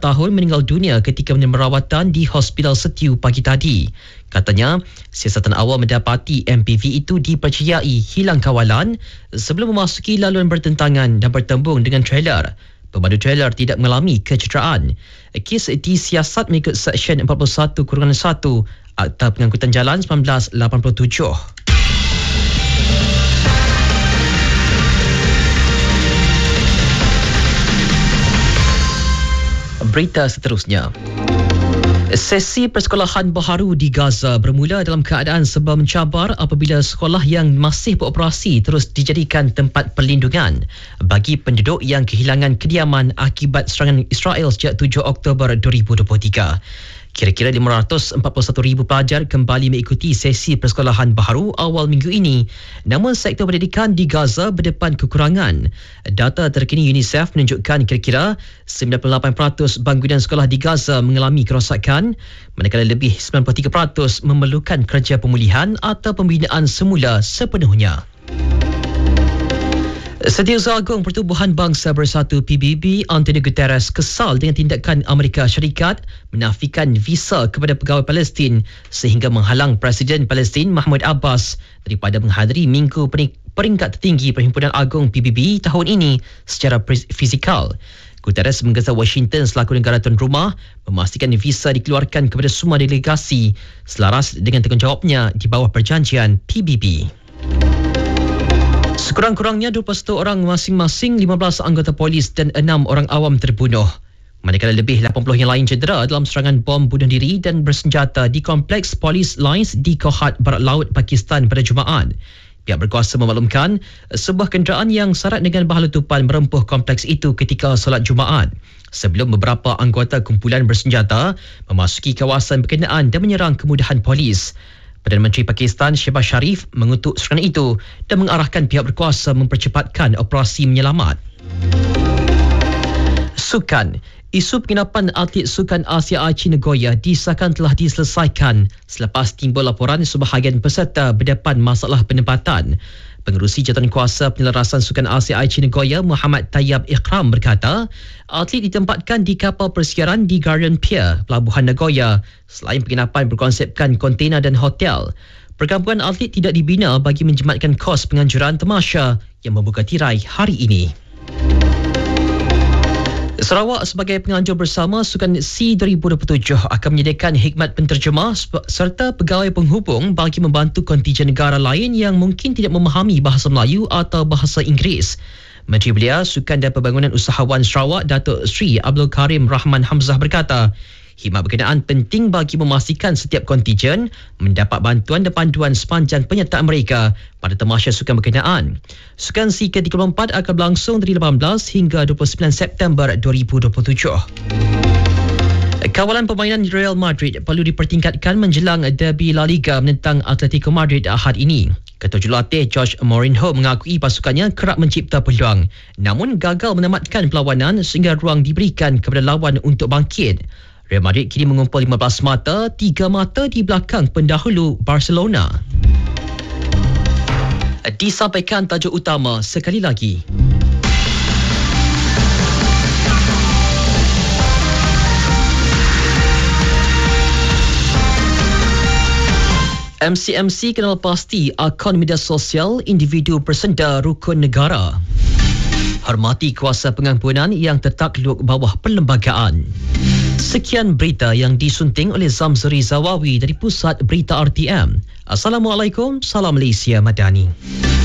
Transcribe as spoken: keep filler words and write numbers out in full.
tahun meninggal dunia ketika menerima rawatan di Hospital Setiu pagi tadi. Katanya, siasatan awal mendapati M P V itu dipercayai hilang kawalan sebelum memasuki laluan bertentangan dan bertembung dengan trailer. Pemandu trailer tidak mengalami kecederaan. Kes disiasat mengikut Seksyen empat puluh satu satu Akta Pengangkutan Jalan seribu sembilan ratus lapan puluh tujuh. Berita seterusnya. Sesi persekolahan baharu di Gaza bermula dalam keadaan serba mencabar apabila sekolah yang masih beroperasi terus dijadikan tempat perlindungan bagi penduduk yang kehilangan kediaman akibat serangan Israel sejak tujuh Oktober dua ribu dua puluh tiga. Kira-kira lima ratus empat puluh satu ribu pelajar kembali mengikuti sesi persekolahan baharu awal minggu ini. Namun sektor pendidikan di Gaza berdepan kekurangan. Data terkini UNICEF menunjukkan kira-kira sembilan puluh lapan peratus bangunan sekolah di Gaza mengalami kerosakan, manakala lebih sembilan puluh tiga peratus memerlukan kerja pemulihan atau pembinaan semula sepenuhnya. Setiausaha Agung Pertubuhan Bangsa Bersatu P B B Antonio Guterres kesal dengan tindakan Amerika Syarikat menafikan visa kepada pegawai Palestin sehingga menghalang Presiden Palestin Mahmud Abbas daripada menghadiri minggu peringkat tertinggi Perhimpunan Agung P B B tahun ini secara fizikal. Guterres menggesa Washington selaku negara tuan rumah memastikan visa dikeluarkan kepada semua delegasi selaras dengan tanggungjawabnya di bawah perjanjian P B B. Sekurang-kurangnya dua puluh satu orang masing-masing lima belas anggota polis dan enam orang awam terbunuh. Manakala lebih lapan puluh yang lain cedera dalam serangan bom bunuh diri dan bersenjata di kompleks Police Lines di Kohat Barat Laut Pakistan pada Jumaat. Pihak berkuasa memaklumkan sebuah kenderaan yang syarat dengan bahan letupan merempuh kompleks itu ketika solat Jumaat sebelum beberapa anggota kumpulan bersenjata memasuki kawasan berkenaan dan menyerang kemudahan polis. Perdana Menteri Pakistan Shehbaz Sharif mengutuk serangan itu dan mengarahkan pihak berkuasa mempercepatkan operasi menyelamat. Sukan. Isu penginapan atlet Sukan Asia Aichi Nagoya disahkan telah diselesaikan selepas timbul laporan sebahagian peserta berdepan masalah penempatan. Pengerusi Jawatankuasa Penyelarasan Sukan Asia Aichi Nagoya Muhammad Tayyab Ikram berkata, atlet ditempatkan di kapal persiaran di Guardian Pier, Pelabuhan Nagoya, selain penginapan berkonsepkan kontena dan hotel. Perkampungan atlet tidak dibina bagi menjimatkan kos penganjuran tamasya yang membuka tirai hari ini. Sarawak sebagai penganjur bersama Sukan SEA dua ribu dua puluh tujuh akan menyediakan khidmat penterjemah serta pegawai penghubung bagi membantu kontijen negara lain yang mungkin tidak memahami bahasa Melayu atau bahasa Inggeris. Menteri Belia, Sukan dan Pembangunan Usahawan Sarawak Datuk Seri Abdul Karim Rahman Hamzah berkata, khidmat berkenaan penting bagi memastikan setiap kontijen mendapat bantuan dan panduan sepanjang penyertaan mereka pada tamasya sukan berkenaan. Sukan SEA ke tiga puluh empat akan berlangsung dari lapan belas hingga dua puluh sembilan September dua ribu dua puluh tujuh. Kawalan permainan Real Madrid perlu dipertingkatkan menjelang derby La Liga menentang Atletico Madrid Ahad ini. Ketua Jurulatih Jorge Mourinho mengakui pasukannya kerap mencipta peluang, namun gagal menamatkan perlawanan sehingga ruang diberikan kepada lawan untuk bangkit. Real Madrid kini mengumpul lima belas mata, tiga mata di belakang pendahulu Barcelona. Disampaikan tajuk utama sekali lagi. M C M C kenal pasti akaun media sosial individu bersenda rukun negara. Hormati kuasa pengampunan yang tertakluk bawah perlembagaan. Sekian berita yang disunting oleh Zamzuri Zawawi dari Pusat Berita R T M. Assalamualaikum, salam Malaysia Madani.